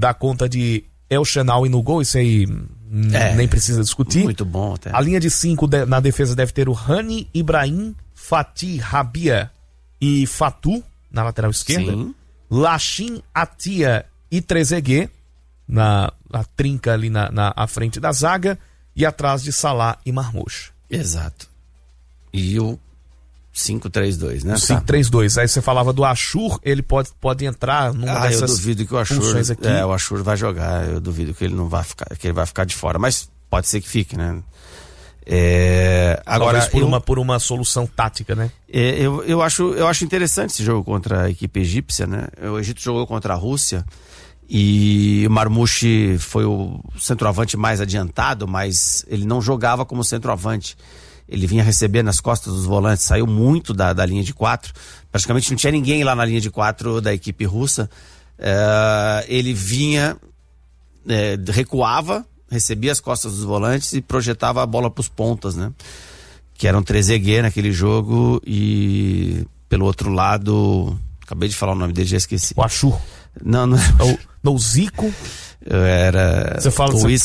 dá conta de El Shenawy no gol, isso aí nem precisa discutir. Muito bom até. A linha de 5 na defesa deve ter o Rani, Ibrahim, Fatih, Rabia e Fatu na lateral esquerda. Sim. Lachin, Atia e Trezeguet na trinca ali à frente da zaga e atrás de Salah e Marmoush. Exato. E o 5-3-2, né? O 5-3-2. Aí você falava do Ashur, ele pode entrar numa dessas eu duvido que o Ashur, aqui. o Ashur vai jogar. Eu duvido que ele não vai ficar, que ele vai ficar de fora, mas pode ser que fique, né? Agora por uma solução tática, né? Eu acho interessante esse jogo contra a equipe egípcia, né? O Egito jogou contra a Rússia e o Marmoush foi o centroavante mais adiantado, mas ele não jogava como centroavante. Ele vinha receber nas costas dos volantes, saiu muito da linha de 4. Praticamente não tinha ninguém lá na linha de 4 da equipe russa. Ele vinha, recuava, recebia as costas dos volantes e projetava a bola para os pontas, né? Que eram Trezeguet naquele jogo e pelo outro lado, acabei de falar o nome dele, já esqueci. O Ashur. Não. O Zico. Era você fala o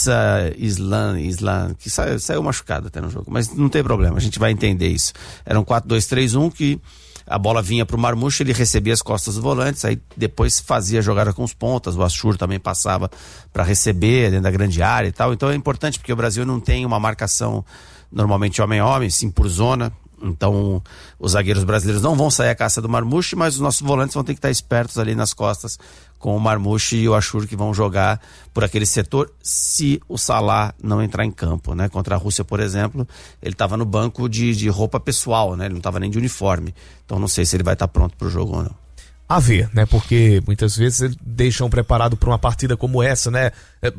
Islam, que saiu machucado até no jogo, mas não tem problema, a gente vai entender isso. Era um 4-2-3-1 que a bola vinha pro Marmoush, ele recebia as costas dos volantes, aí depois fazia a jogada com os pontas, o Ashur também passava para receber dentro da grande área e tal. Então é importante porque o Brasil não tem uma marcação normalmente homem-homem, sim por zona. Então os zagueiros brasileiros não vão sair à caça do Marmoush, mas os nossos volantes vão ter que estar espertos ali nas costas com o Marmoush e o Ashur, que vão jogar por aquele setor se o Salah não entrar em campo, né? Contra a Rússia, por exemplo, ele estava no banco de roupa pessoal, né? Ele não estava nem de uniforme, então não sei se ele vai estar pronto para o jogo ou não. A ver, né? Porque muitas vezes eles deixam preparado para uma partida como essa, né?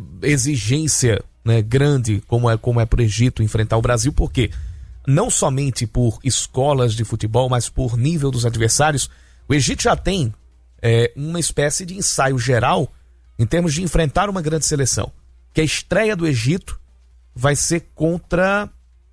Exigência, né? Grande, como é pro Egito enfrentar o Brasil, porque não somente por escolas de futebol, mas por nível dos adversários, o Egito já tem uma espécie de ensaio geral em termos de enfrentar uma grande seleção. Que a estreia do Egito vai ser contra...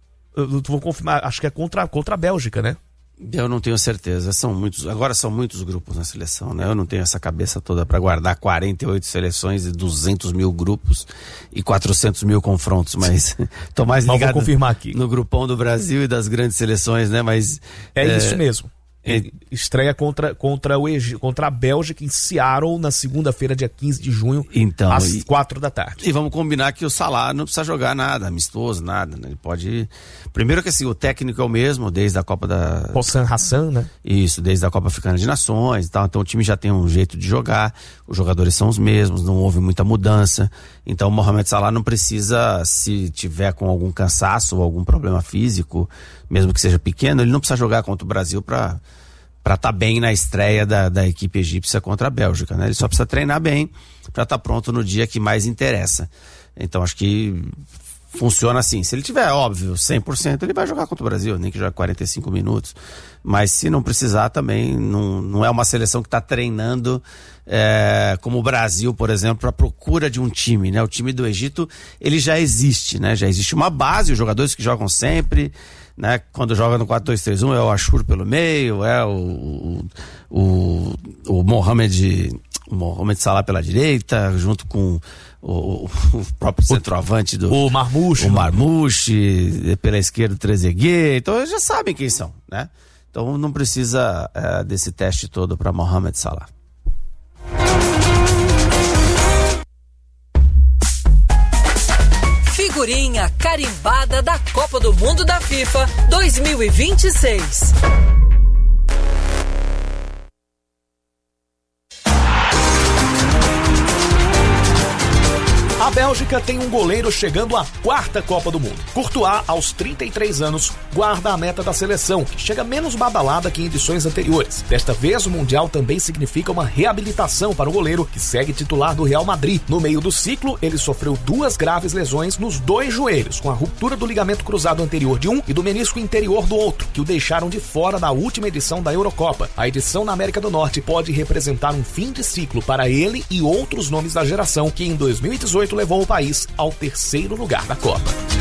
vou confirmar, acho que é contra a Bélgica, né? Eu não tenho certeza, agora são muitos grupos na seleção, né? Eu não tenho essa cabeça toda para guardar 48 seleções e 200 mil grupos e 400 mil confrontos, mas tô mais ligado vou confirmar aqui no grupão do Brasil e das grandes seleções, né? Mas isso mesmo. Estreia contra a Bélgica em Seattle na segunda-feira, dia 15 de junho, então, às 4 da tarde. E vamos combinar que o Salah não precisa jogar nada, amistoso, nada, né? Ele pode... Primeiro que assim, o técnico é o mesmo, desde a Copa da... Hossam Hassan, né? Isso, desde a Copa Africana de Nações e tal. Então o time já tem um jeito de jogar, os jogadores são os mesmos, não houve muita mudança. Então o Mohamed Salah não precisa, se tiver com algum cansaço ou algum problema físico, mesmo que seja pequeno, ele não precisa jogar contra o Brasil para estar bem na estreia da equipe egípcia contra a Bélgica, né? Ele só precisa treinar bem para estar pronto no dia que mais interessa. Então acho que funciona assim. Se ele tiver, óbvio, 100%, ele vai jogar contra o Brasil, nem que jogue 45 minutos. Mas se não precisar também, não é uma seleção que está treinando como o Brasil, por exemplo, para procura de um time, né? O time do Egito, ele já existe, né? Já existe uma base, os jogadores que jogam sempre, né? Quando joga no 4-2-3-1 é o Ashur pelo meio, é o Mohamed Salah pela direita, junto com o próprio centroavante o Marmoush. O Marmoush, pela esquerda o Trezeguet. Então eles já sabem quem são, né? Então não precisa desse teste todo para Mohamed Salah. Figurinha carimbada da Copa do Mundo da FIFA 2026. A Bélgica tem um goleiro chegando à 4ª Copa do Mundo. Courtois, aos 33 anos, guarda a meta da seleção, que chega menos badalada que em edições anteriores. Desta vez, o Mundial também significa uma reabilitação para o goleiro, que segue titular do Real Madrid. No meio do ciclo, ele sofreu 2 graves lesões nos 2 joelhos, com a ruptura do ligamento cruzado anterior de um e do menisco interior do outro, que o deixaram de fora da última edição da Eurocopa. A edição na América do Norte pode representar um fim de ciclo para ele e outros nomes da geração, que em 2018 levou o país ao 3º lugar da Copa.